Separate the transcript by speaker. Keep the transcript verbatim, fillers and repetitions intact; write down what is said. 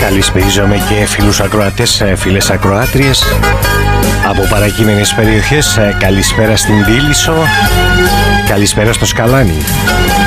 Speaker 1: Καλησπερίζομαι και φίλους ακροατές, φίλες ακροάτριες από παρακείμενες περιοχές. Καλησπέρα στην Δήλισσο, καλησπέρα στο Σκαλάνι.